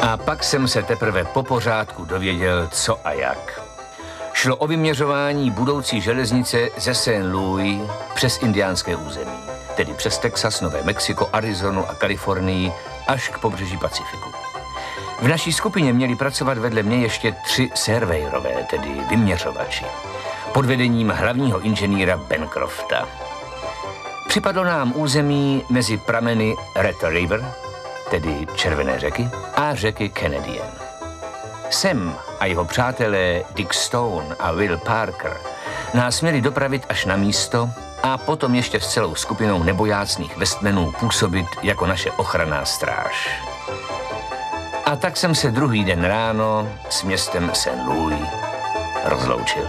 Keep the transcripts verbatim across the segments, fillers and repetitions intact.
A pak jsem se teprve po pořádku dověděl, co a jak. Šlo o vyměřování budoucí železnice ze Saint Louis přes indiánské území, tedy přes Texas, Nové Mexiko, Arizonu a Kalifornii až k pobřeží Pacifiku. V naší skupině měli pracovat vedle mě ještě tři surveyorové, tedy vyměřovači, pod vedením hlavního inženýra Bancrofta. Připadlo nám území mezi prameny Red River, tedy Červené řeky, a řeky Canadian. Sam a jeho přátelé Dick Stone a Will Parker nás měli dopravit až na místo a potom ještě s celou skupinou nebojácných Westmanů působit jako naše ochranná stráž. A tak jsem se druhý den ráno s městem Saint Louis rozloučil.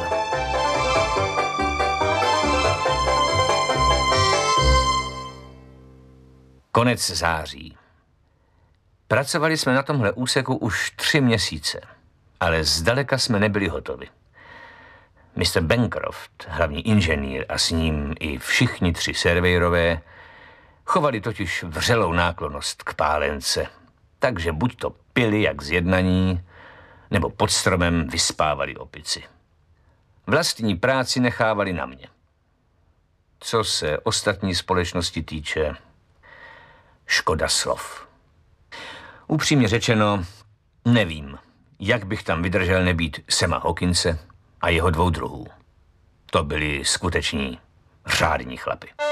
Konec září. Pracovali jsme na tomhle úseku už tři měsíce, ale zdaleka jsme nebyli hotovi. mister Bancroft, hlavní inženýr a s ním i všichni tři surveyorové, chovali totiž vřelou náklonnost k pálence, takže buď to pili jak zjednaní, nebo pod stromem vyspávali opici. Vlastní práci nechávali na mě. Co se ostatní společnosti týče, škoda slov. Upřímně řečeno, nevím, jak bych tam vydržel nebýt Sama Hawkinse a jeho dvou druhů. To byli skuteční řádní chlapi.